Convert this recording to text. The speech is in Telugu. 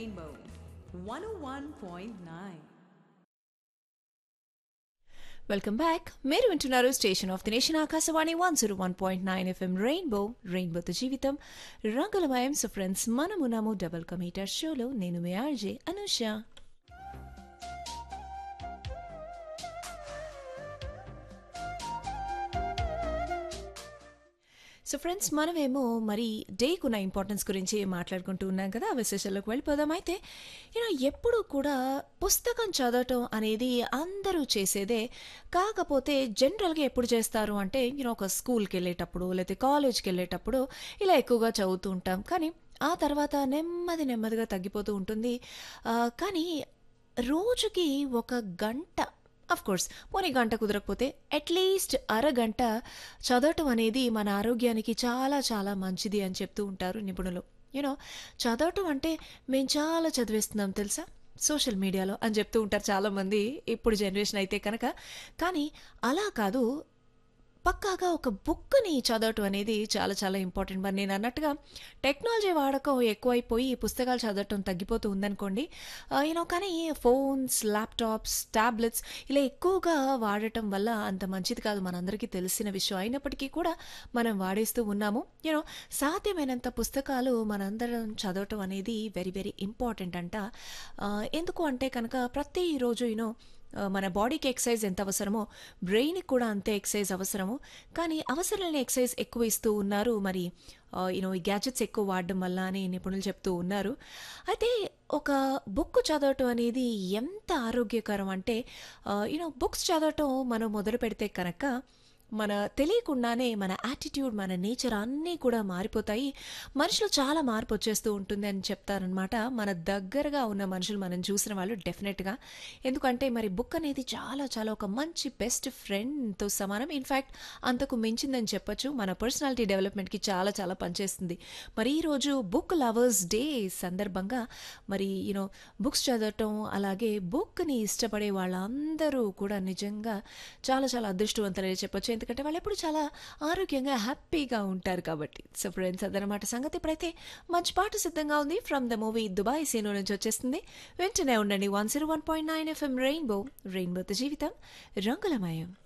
Rainbow 101.9. Welcome back. మీరు వింటున్నారు station of the nation Akashvani 101.9 FM రెయిన్బోతో జీవితం రంగులమయం. సో ఫ్రెండ్స్, మనమున్నాము డబుల్ కమీటర్ షోలో. నేను మీ ఆర్జే అనుష. సో ఫ్రెండ్స్, మనమేమో మరి డేకున్న ఇంపార్టెన్స్ గురించి మాట్లాడుకుంటూ ఉన్నాం కదా. ఆ విశేషాల్లోకి వెళ్ళిపోదాం. అయితే ఎప్పుడు కూడా పుస్తకం చదవటం అనేది అందరూ చేసేదే. కాకపోతే జనరల్గా ఎప్పుడు చేస్తారు అంటే ఒక స్కూల్కి వెళ్ళేటప్పుడు లేకపోతే కాలేజ్కి వెళ్ళేటప్పుడు ఇలా ఎక్కువగా చదువుతూ ఉంటాం. కానీ ఆ తర్వాత నెమ్మదిగా తగ్గిపోతూ ఉంటుంది. కానీ రోజుకి ఒక గంట, కోర్స్ పోనీ గంట కుదరకపోతే అట్లీస్ట్ అరగంట చదవటం అనేది మన ఆరోగ్యానికి చాలా చాలా మంచిది అని చెప్తూ ఉంటారు నిపుణులు. చదవటం అంటే మేము చాలా చదివేస్తున్నాం తెలుసా సోషల్ మీడియాలో అని చెప్తూ ఉంటారు చాలామంది ఇప్పుడు జనరేషన్ అయితే కనుక. కానీ అలా కాదు, పక్కాగా ఒక బుక్ని చదవటం అనేది చాలా చాలా ఇంపార్టెంట్. మరి నేను అన్నట్టుగా టెక్నాలజీ వాడకం ఎక్కువైపోయి పుస్తకాలు చదవటం తగ్గిపోతూ ఉందనుకోండి. కానీ ఫోన్స్, ల్యాప్టాప్స్, ట్యాబ్లెట్స్ ఇలా ఎక్కువగా వాడటం వల్ల అంత మంచిది కాదు, మనందరికీ తెలిసిన విషయం. అయినప్పటికీ కూడా మనం వాడేస్తూ ఉన్నాము. సాధ్యమైనంత పుస్తకాలు మనందరం చదవటం అనేది వెరీ వెరీ ఇంపార్టెంట్ అంట. ఎందుకు అంటే కనుక ప్రతిరోజు మన బాడీకి ఎక్సర్సైజ్ ఎంత అవసరమో బ్రెయిన్కి కూడా అంతే ఎక్సర్సైజ్ అవసరము. కానీ అవసరం లేని ఎక్సర్సైజ్ ఎక్కువ ఇస్తూ ఉన్నారు మరి ఈ గ్యాడ్జెట్స్ ఎక్కువ వాడడం వల్ల అని నిపుణులు చెప్తూ ఉన్నారు. అయితే ఒక బుక్ చదవటం అనేది ఎంత ఆరోగ్యకరం అంటే బుక్స్ చదవటం మనం మొదలు పెడితే కనుక మన తెలియకుండానే మన యాటిట్యూడ్, మన నేచర్ అన్నీ కూడా మారిపోతాయి. మనుషులు చాలా మార్పు వచ్చేస్తూ ఉంటుంది అని చెప్తారనమాట మన దగ్గరగా ఉన్న మనుషులు, మనం చూసిన వాళ్ళు డెఫినెట్గా. ఎందుకంటే మరి బుక్ అనేది చాలా చాలా ఒక మంచి బెస్ట్ ఫ్రెండ్తో సమానం. ఇన్ఫ్యాక్ట్ అంతకు మించిందని చెప్పొచ్చు. మన పర్సనాలిటీ డెవలప్మెంట్కి చాలా చాలా పనిచేస్తుంది. మరి ఈరోజు బుక్ లవర్స్ డే సందర్భంగా మరి బుక్స్ చదవటం, అలాగే బుక్ని ఇష్టపడే వాళ్ళందరూ కూడా నిజంగా చాలా చాలా అదృష్టవంతులే చెప్పొచ్చు. ఎందుకంటే వాళ్ళు ఎప్పుడు చాలా ఆరోగ్యంగా హ్యాపీగా ఉంటారు కాబట్టి. సో ఫ్రెండ్స్, అదనమాట సంగతి. ఇప్పుడైతే మంచి పాట సిద్ధంగా ఉంది. From the movie Dubai scene నుంచి వచ్చేస్తుంది. వెంటనే ఉండండి 101.9 ఎఫ్ఎం రెయిన్బోతో జీవితం రంగులమయం.